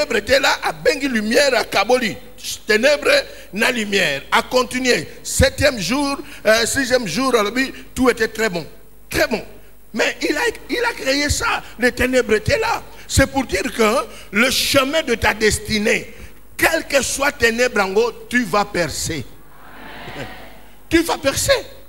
ténèbres était là, à bengi lumière, à kaboli. Ténèbres, na lumière. À continuer. 7e jour, 6e jour, tout était très bon. Très bon. Mais il a créé ça. Les ténèbres étaient là. C'est pour dire que le chemin de ta destinée, quel que soit ténèbres en haut, tu vas percer. Tu vas percer.